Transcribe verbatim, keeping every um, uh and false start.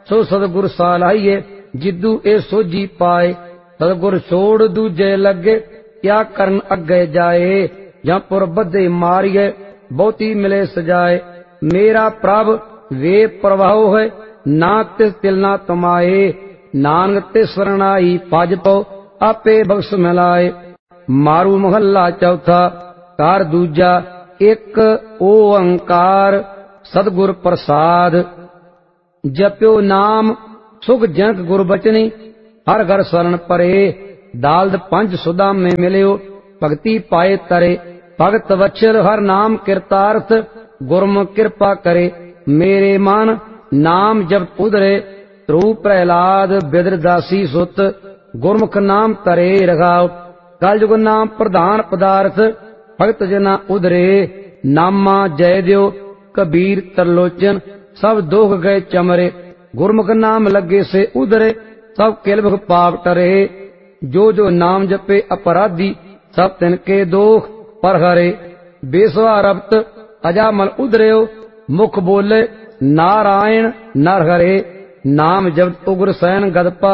सो सतगुर सालाइए जिदू ए सोझी पाए। सतगुर छोड़ दूजे लगे क्या करन अगे जाए। जहाँ पुर बधे मारिए बहुती मिले सजाए। मेरा प्रभ वे प्रभाव है ना तिस तिल ना तमाए। नानक ते शरणाई भज पो आपे बख्श मिलाए। मारू महला चौथा कार दूजा एक ओंकार सतगुर प्रसाद। जप्यो नाम सुख जनक गुर बचनी हर घर शरण परे। दालद पंच सुदा में मिलियो भक्ति पाए तरे। भगत वत्सल हर नाम कृतार्थ गुरमुख कृपा करे। मेरे मन नाम जब उधरे ध्रुव प्रहलाद बिदर दासी सुत। गुरमुख नाम तरे रघाओ कलयुग नाम प्रधान पदार्थ। भगत जना उधरे नामा जय दियो कबीर तरलोचन सब दोख गए चमरे। गुरमुख नाम लगे से उधरे सब किलबख पाप टरे। जो जो नाम जपे अपराधी सब तिनके दोख पर हरे। बेसवा रब्त अजामल उधरेओ मुख बोले नारायण नर हरे। नाम जब उग्र सैन गदपा